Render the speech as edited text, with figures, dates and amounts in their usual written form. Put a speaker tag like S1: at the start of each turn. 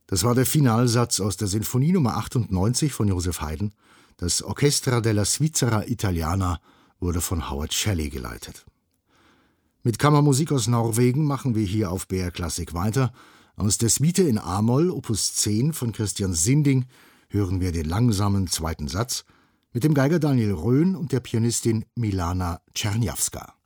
S1: Das war der Finalsatz aus der Sinfonie Nummer 98 von Joseph Haydn. Das Orchestra della Svizzera Italiana wurde von Howard Shelley geleitet. Mit Kammermusik aus Norwegen machen wir hier auf BR Klassik weiter. Aus der Suite in a-Moll, Opus 10 von Christian Sinding, hören wir den langsamen zweiten Satz mit dem Geiger Daniel Röhn und der Pianistin Milana Czerniawska.